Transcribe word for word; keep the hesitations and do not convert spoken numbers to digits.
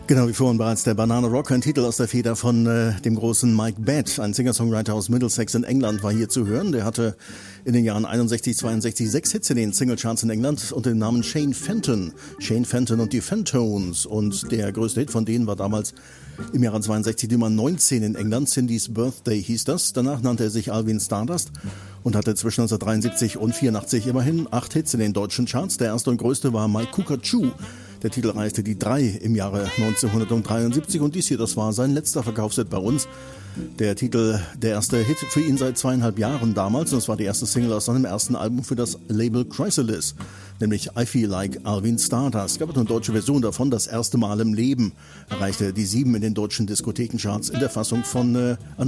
Genau wie vorhin bereits der Banana Rock, ein Titel aus der Feder von äh, dem großen Mike Batt, ein Singer-Songwriter aus Middlesex in England, war hier zu hören. Der hatte in den Jahren einundsechzig, zweiundsechzig sechs Hits in den Singlecharts in England unter dem Namen Shane Fenton. Shane Fenton und die Fentones. Und der größte Hit von denen war damals im Jahre zweiundsechzig die Nummer neunzehn in England. Cindy's Birthday hieß das. Danach nannte er sich Alvin Stardust und hatte zwischen neunzehnhundertdreiundsiebzig und vierundachtzig immerhin acht Hits in den deutschen Charts. Der erste und größte war My Cuckoo. Der Titel reichte die drei im Jahre neunzehnhundertdreiundsiebzig und dies hier, das war sein letzter Verkaufshit bei uns. Der Titel, der erste Hit für ihn seit zweieinhalb Jahren damals, und es war die erste Single aus seinem ersten Album für das Label Chrysalis, nämlich I Feel Like Alvin Stardust. Es gab eine deutsche Version davon, das erste Mal im Leben, erreichte die sieben in den deutschen Diskothekencharts in der Fassung von äh,